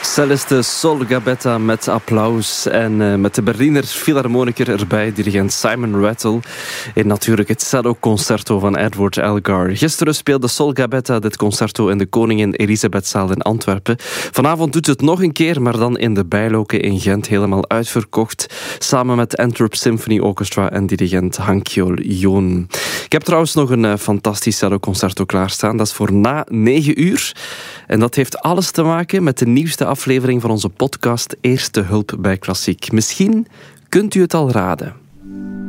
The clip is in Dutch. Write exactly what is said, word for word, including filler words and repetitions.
Celliste Sol Gabetta met applaus. En uh, met de Berliner Philharmoniker erbij, dirigent Simon Rattle. En natuurlijk het cello-concerto van Edward Elgar. Gisteren speelde Sol Gabetta dit concerto in de Koningin Elisabethzaal in Antwerpen. Vanavond doet het nog een keer, maar dan in de Bijloke in Gent, helemaal uitverkocht. Samen met Antwerp Symphony Orchestra en dirigent Hankyol Joon. Ik heb trouwens nog een uh, fantastisch cello-concerto klaarstaan. Dat is voor na negen uur. En dat heeft alles te maken met de nieuwste aflevering van onze podcast Eerste Hulp bij Klassiek. Misschien kunt u het al raden.